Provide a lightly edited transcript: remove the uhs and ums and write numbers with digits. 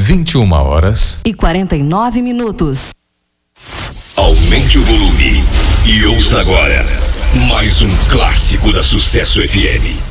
21h49. Aumente o volume e ouça agora mais um clássico da Sucesso FM.